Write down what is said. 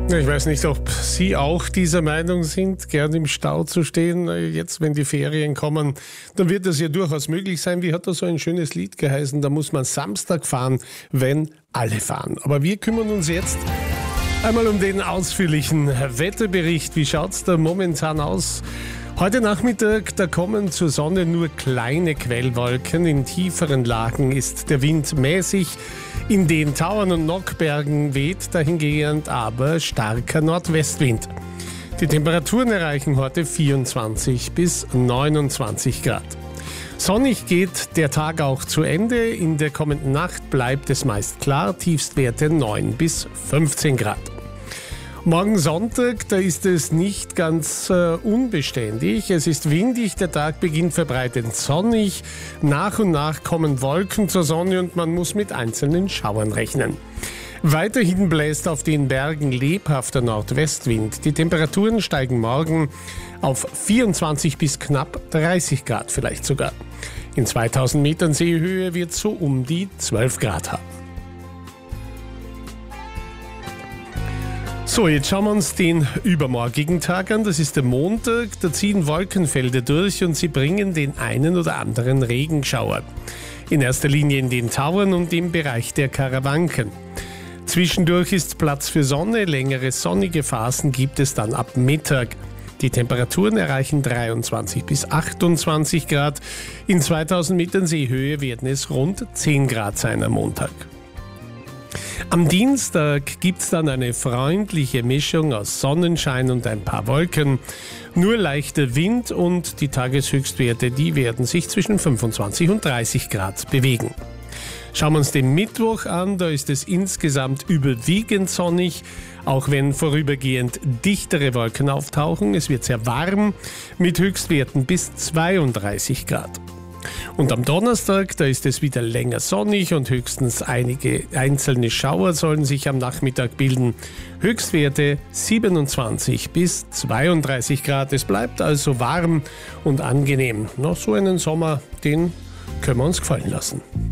Ja, ich weiß nicht, ob Sie auch dieser Meinung sind, gern im Stau zu stehen. Jetzt, wenn die Ferien kommen, dann wird das ja durchaus möglich sein. Wie hat da so ein schönes Lied geheißen? Da muss man Samstag fahren, wenn alle fahren. Aber wir kümmern uns jetzt einmal um den ausführlichen Wetterbericht. Wie schaut's da momentan aus? Heute Nachmittag, da kommen zur Sonne nur kleine Quellwolken. In tieferen Lagen ist der Wind mäßig. In den Tauern und Nockbergen weht dahingehend aber starker Nordwestwind. Die Temperaturen erreichen heute 24 bis 29 Grad. Sonnig geht der Tag auch zu Ende. In der kommenden Nacht bleibt es meist klar, Tiefstwerte 9 bis 15 Grad. Morgen Sonntag, da ist es nicht ganz unbeständig. Es ist windig, der Tag beginnt verbreitet sonnig. Nach und nach kommen Wolken zur Sonne und man muss mit einzelnen Schauern rechnen. Weiterhin bläst auf den Bergen lebhafter Nordwestwind. Die Temperaturen steigen morgen auf 24 bis knapp 30 Grad vielleicht sogar. In 2000 Metern Seehöhe wird es so um die 12 Grad haben. So, jetzt schauen wir uns den übermorgigen Tag an. Das ist der Montag. Da ziehen Wolkenfelder durch und sie bringen den einen oder anderen Regenschauer. In erster Linie in den Tauern und im Bereich der Karawanken. Zwischendurch ist Platz für Sonne. Längere sonnige Phasen gibt es dann ab Mittag. Die Temperaturen erreichen 23 bis 28 Grad. In 2000 Metern Seehöhe werden es rund 10 Grad sein am Montag. Am Dienstag gibt es dann eine freundliche Mischung aus Sonnenschein und ein paar Wolken. Nur leichter Wind und die Tageshöchstwerte, die werden sich zwischen 25 und 30 Grad bewegen. Schauen wir uns den Mittwoch an, da ist es insgesamt überwiegend sonnig, auch wenn vorübergehend dichtere Wolken auftauchen. Es wird sehr warm mit Höchstwerten bis 32 Grad. Und am Donnerstag, da ist es wieder länger sonnig und höchstens einige einzelne Schauer sollen sich am Nachmittag bilden. Höchstwerte 27 bis 32 Grad. Es bleibt also warm und angenehm. Noch so einen Sommer, den können wir uns gefallen lassen.